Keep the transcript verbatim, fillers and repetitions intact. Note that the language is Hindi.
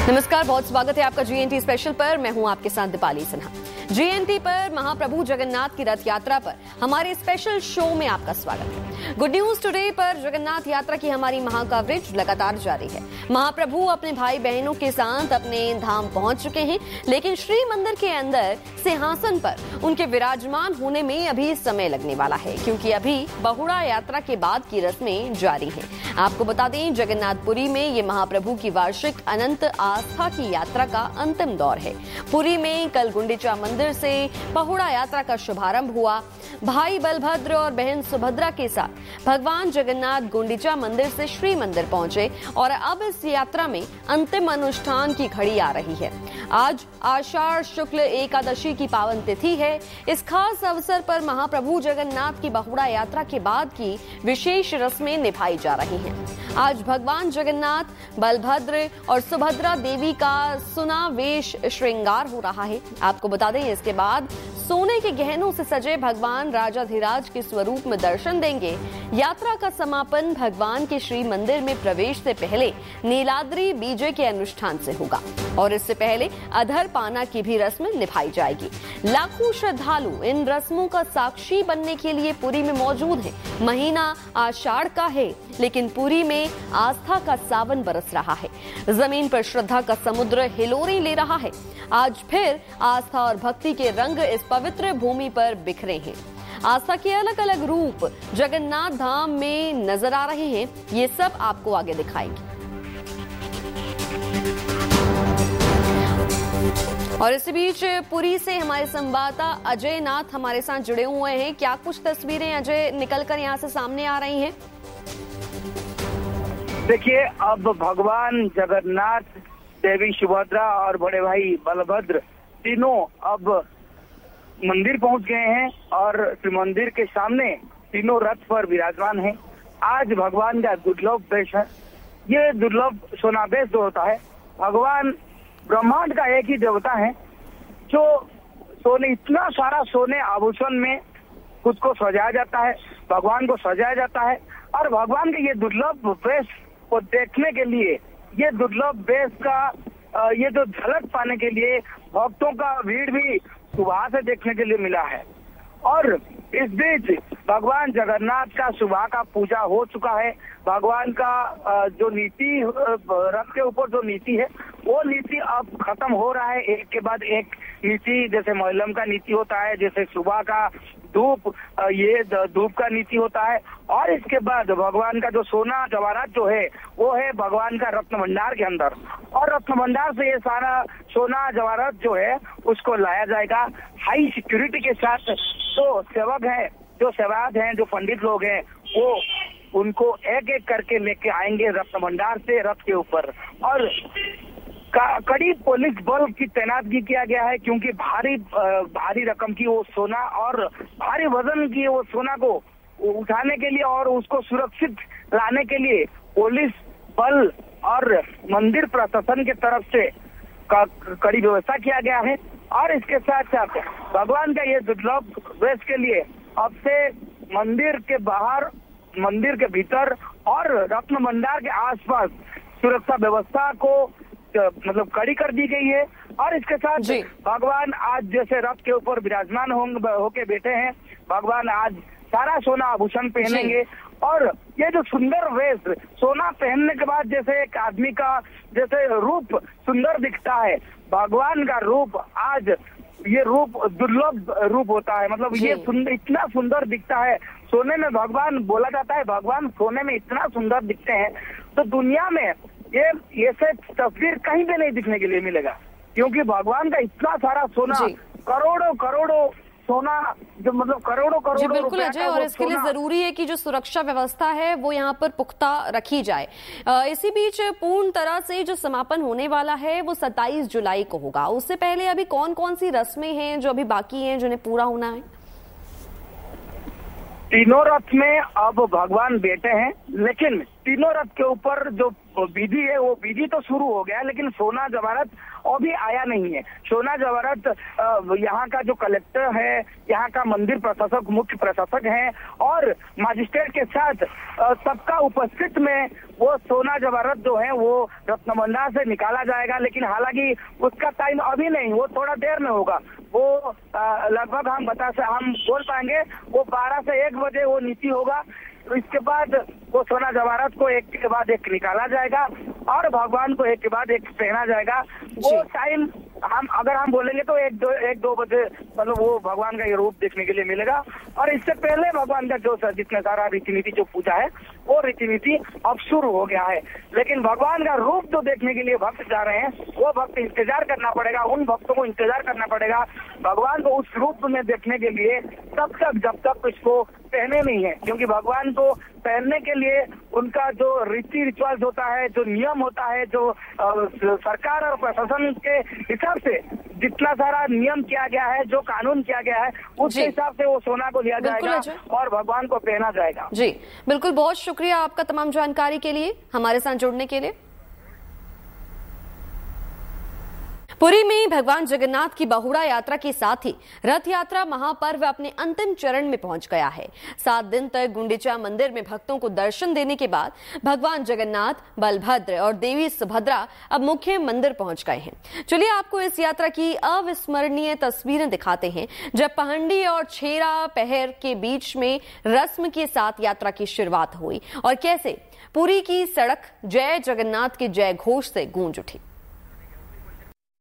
नमस्कार, बहुत स्वागत है आपका जीएनटी स्पेशल पर। मैं हूं आपके साथ दीपाली सिन्हा। जीएनटी पर महाप्रभु जगन्नाथ की रथ यात्रा पर हमारे स्पेशल शो में आपका स्वागत है। गुड न्यूज टुडे पर जगन्नाथ यात्रा की हमारी महा कवरेज लगातार जारी है। महाप्रभु अपने भाई बहनों के साथ अपने धाम पहुंच चुके हैं, लेकिन श्री मंदिर के अंदर सिंहासन पर उनके विराजमान होने में अभी समय लगने वाला है, क्योंकि अभी बहुड़ा यात्रा के बाद की रस्में जारी हैं। आपको बता दें, जगन्नाथपुरी में ये महाप्रभु की वार्षिक अनंत आस्था की यात्रा का अंतिम दौर है। पुरी में कल गुंडीचा मंदिर से बहुड़ा यात्रा का शुभारंभ हुआ। भाई बलभद्र और बहन सुभद्रा के साथ भगवान जगन्नाथ गुंडीचा मंदिर से श्री मंदिर पहुंचे और अब इस यात्रा में अंतिम अनुष्ठान की घड़ी आ रही है। आज आषाढ़ शुक्ल एकादशी की पावन तिथि है। इस खास अवसर पर महाप्रभु जगन्नाथ की बहुड़ा यात्रा के बाद की विशेष रस्में निभाई जा रही हैं। आज भगवान जगन्नाथ, बलभद्र और सुभद्रा देवी का सुना वेश श्रृंगार हो रहा है। आपको बता दें, इसके बाद सोने के गहनों से सजे भगवान राजाधिराज के स्वरूप में दर्शन देंगे। यात्रा का समापन भगवान के श्री मंदिर में प्रवेश से पहले नीलाद्री बीजे के अनुष्ठान से होगा और इससे पहले अधर पाना की भी रस्म निभाई जाएगी। लाखों श्रद्धालु इन रस्मों का साक्षी बनने के लिए पुरी में मौजूद हैं। महीना आषाढ़ का है, लेकिन पुरी में आस्था का सावन बरस रहा है। जमीन पर श्रद्धा का समुद्र हिलोरें ले रहा है। आज फिर आस्था और भक्ति के रंग इस पवित्र भूमि पर बिखरे हैं। आस्था के अलग अलग रूप जगन्नाथ धाम में नजर आ रहे हैं। ये सब आपको आगे दिखाएंगे। और इसी बीच पुरी से हमारे संवाददाता अजय नाथ हमारे साथ जुड़े हुए हैं। क्या कुछ तस्वीरें अजय निकलकर यहाँ से सामने आ रही हैं? देखिए, अब भगवान जगन्नाथ, देवी सुभद्रा और बड़े भाई बलभद्र तीनों अब मंदिर पहुंच गए हैं और मंदिर के सामने तीनों रथ पर विराजमान हैं। आज भगवान का दुर्लभ वेश है। ये दुर्लभ सोनावेश जो होता है, भगवान ब्रह्मांड का एक ही देवता है जो सोने, इतना सारा सोने आभूषण में खुद को सजाया जाता है, भगवान को सजाया जाता है। और भगवान के ये दुर्लभ वेश को देखने के लिए, ये दुर्लभ वेश का ये जो झलक पाने के लिए भक्तों का भीड़ भी सुबह से देखने के लिए मिला है। और इस बीच भगवान जगन्नाथ का सुबह का पूजा हो चुका है। भगवान का जो नीति, रथ के ऊपर जो नीति है, वो नीति अब खत्म हो रहा है। एक के बाद एक नीति, जैसे महिलम का नीति होता है, जैसे सुबह का धूप, ये धूप का नीति होता है। और इसके बाद भगवान का जो सोना जवाहरात जो है, वो है भगवान का रत्न भंडार के अंदर, और रत्न भंडार से ये सारा सोना जवाहरात जो है उसको लाया जाएगा हाई सिक्योरिटी के साथ। तो सेवक है, जो सेवायत हैं, जो पंडित लोग हैं, वो उनको एक एक करके लेके आएंगे रत्न भंडार से रथ के ऊपर। और कड़ी पुलिस बल की तैनातगी किया गया है, क्योंकि भारी भारी रकम की वो सोना और भारी वजन की वो सोना को उठाने के लिए और उसको सुरक्षित लाने के लिए पुलिस बल और मंदिर प्रशासन के तरफ से कड़ी व्यवस्था किया गया है। और इसके साथ साथ भगवान का ये दुर्लभ वेश के लिए अब से मंदिर के बाहर, मंदिर के भीतर और रत्न भंडार के आसपास सुरक्षा व्यवस्था को मतलब कड़ी कर दी गई है। और इसके साथ भगवान आज जैसे रथ के ऊपर विराजमान होके बैठे हैं, भगवान आज सारा सोना आभूषण पहनेंगे। और ये जो सुंदर वेश, सोना पहनने के बाद जैसे एक आदमी का जैसे रूप सुंदर दिखता है, भगवान का रूप आज ये रूप दुर्लभ रूप होता है। मतलब ये सुंदर, इतना सुंदर दिखता है। सोने में भगवान, बोला जाता है भगवान सोने में इतना सुंदर दिखते हैं, तो दुनिया में ये ऐसे तस्वीर कहीं भी नहीं दिखने के लिए मिलेगा, क्योंकि भगवान का इतना सारा सोना, करोड़ों करोड़ों सोना, जो मतलब करोड़ों करोड़ों। जी बिल्कुल अजय, और इसके लिए जरूरी है कि जो सुरक्षा व्यवस्था है वो यहाँ पर पुख्ता रखी जाए। इसी बीच पूर्ण तरह से जो समापन होने वाला है वो सत्ताईस जुलाई को होगा। उससे पहले अभी कौन कौन सी रस्में हैं जो अभी बाकी हैं, जिन्हें पूरा होना है? तीनों रथ में अब भगवान बैठे हैं, लेकिन तीनों रथ के ऊपर जो विधि है वो विधि तो शुरू हो गया, लेकिन सोना जवारत अभी आया नहीं है। सोना जवारत यहाँ का जो कलेक्टर है, यहाँ का मंदिर प्रशासक, मुख्य प्रशासक है और मजिस्ट्रेट के साथ सबका उपस्थित में वो सोना जवारत जो है वो रत्न भंडार से निकाला जाएगा। लेकिन हालांकि उसका टाइम अभी नहीं, वो थोड़ा देर में होगा। वो लगभग हम बता से हम बोल पाएंगे वो बारह से एक बजे वो नीति होगा। इसके बाद वो सोना जवाहरात को एक के बाद एक निकाला जाएगा और भगवान को एक के बाद एक पहना जाएगा। वो टाइम हम अगर हम बोलेंगे तो एक दो एक दो बजे मतलब वो भगवान का ये रूप देखने के लिए मिलेगा। और इससे पहले भगवान का जो जितना सारा रीति नीति जो पूजा है वो रीति नीति अब शुरू हो गया है। लेकिन भगवान का रूप जो देखने के लिए भक्त जा रहे हैं वो भक्त इंतजार करना पड़ेगा, उन भक्तों को इंतजार करना पड़ेगा भगवान को उस रूप में देखने के लिए तब तक जब तक इसको पहने नहीं है। क्योंकि भगवान को पहनने के लिए उनका जो रीति रिचुअल्स होता है, जो नियम होता है, जो सरकार और प्रशासन के हिसाब से जितना सारा नियम किया गया है, जो कानून किया गया है, उस हिसाब से वो सोना को लिया जाएगा और भगवान को पहना जाएगा। जी बिल्कुल, बहुत शुक्रिया आपका तमाम जानकारी के लिए, हमारे साथ जुड़ने के लिए। पुरी में भगवान जगन्नाथ की बहुड़ा यात्रा के साथ ही रथ यात्रा महापर्व अपने अंतिम चरण में पहुंच गया है। सात दिन तक गुंडीचा मंदिर में भक्तों को दर्शन देने के बाद भगवान जगन्नाथ, बलभद्र और देवी सुभद्रा अब मुख्य मंदिर पहुंच गए हैं। चलिए आपको इस यात्रा की अविस्मरणीय तस्वीरें दिखाते हैं, जब पहंडी और छेरा पहर के बीच में रस्म के साथ यात्रा की शुरुआत हुई और कैसे पुरी की सड़क जय जगन्नाथ के जय घोष से गूंज उठी।